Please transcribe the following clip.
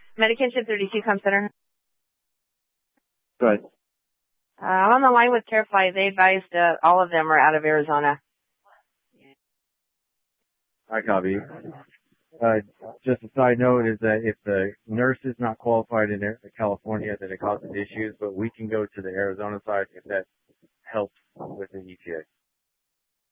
Medication 32 come center. Good. I'm on the line with CareFly. They advised all of them are out of Arizona. I copy. Just a side note is that if the nurse is not qualified in California, then it causes issues, but we can go to the Arizona side if that helps with the ETA.